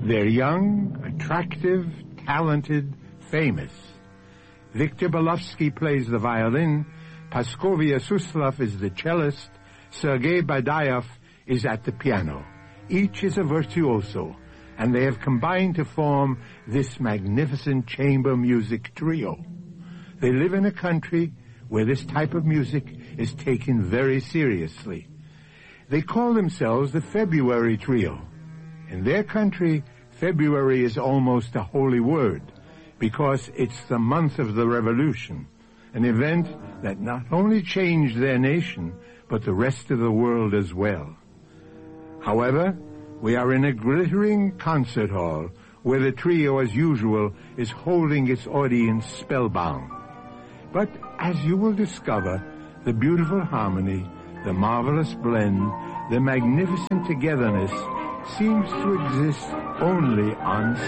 They're young, attractive, talented, famous. Viktor Belovsky plays the violin, Praskovia Suslov is the cellist, Sergei Badayev is at the piano. Each is a virtuoso, and they have combined to form this magnificent chamber music trio. They live in a country where this type of music is taken very seriously. They call themselves the February Trio. In their country, February is almost a holy word because it's the month of the revolution, an event that not only changed their nation, but the rest of the world as well. However, we are in a glittering concert hall where the trio, as usual, is holding its audience spellbound. But as you will discover, the beautiful harmony, the marvelous blend, the magnificent togetherness seems to exist only on